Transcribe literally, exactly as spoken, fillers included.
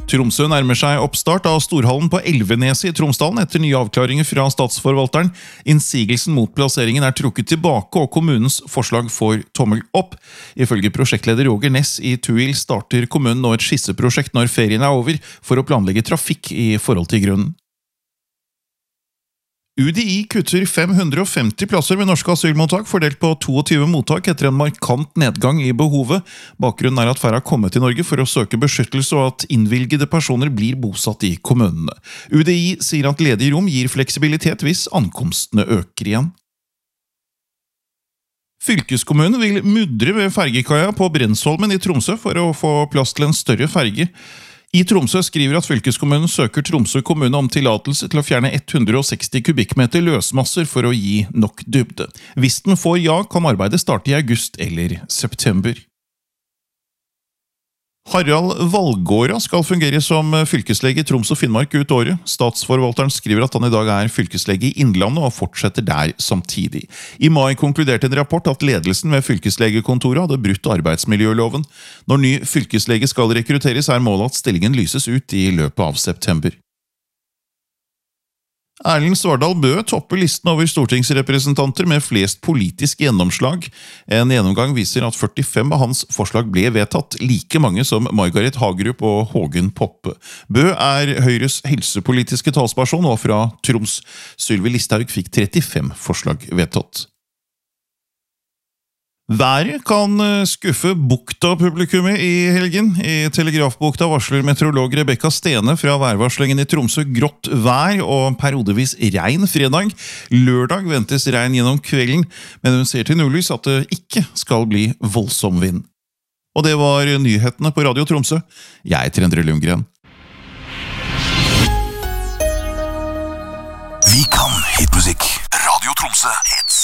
Tromsø nærmer seg oppstart av Storhallen på Elveneset i Tromsdalen etter nye avklaringer fra statsforvalteren. Innsigelsen mot plasseringen er trukket tilbake, og kommunens forslag får tommel opp. Ifølge prosjektleder Roger Ness i Tuil starter kommunen nå et skisseprosjekt når ferien er over, for å planlegge trafikk i forhold til grunnen. U D I kutter fem hundre og femti plasser ved norske asylmottak, fordelt på tjueto mottak etter en markant nedgang i behovet. Bakgrunnen er at færre har kommet til Norge for å søke beskyttelse, og at innvilgede personer blir bosatt i kommunene. U D I sier at ledige rom gir fleksibilitet hvis ankomstene øker igjen. Fylkeskommunen vil mudre ved fergekaia på Brensholmen i Tromsø for å få plass til en større ferge. I Tromsø skriver at fylkeskommunen søker Tromsø kommune om tillatelse til å fjerne hundre og seksti kubikkmeter løsmasser for å gi nok dybde. Hvis den får ja, kan arbeidet starte i august eller september. Harald Valgårda skal fungere som fylkeslege i Troms og Finnmark ut året. Statsforvalteren skriver at han i dag er fylkeslege i Innlandet og fortsetter der samtidig. I mai konkluderte en rapport at ledelsen ved fylkeslegekontoret hadde brutt arbeidsmiljøloven. Når ny fylkeslege skal rekrutteres, er målet at stillingen lyses ut i løpet av september. Erlend Svardal Bøe topper listen over stortingsrepresentanter med flest politisk gjennomslag. En gjennomgang viser at førtifem av hans forslag ble vedtatt, like mange som Margaret Hagerup og Hågen Poppe. Bøe er Høyres helsepolitiske talsperson og fra Troms. Sylvi Listhaug fikk trettifem forslag vedtatt. Været kan skuffe Bukta-publikummet i helgen. I Telegrafbukta varsler meteorolog Rebecca Stene fra værvarslingen i Tromsø grått vær og periodevis regn fredag. Lørdag ventes regn gjennom kvelden, men hun ser til nordlys at det ikke skal bli voldsom vind. Og det var nyhetene på Radio Tromsø. Jeg heter Endre Lundgren. Vi kan hitmusikk. Radio Tromsø hits.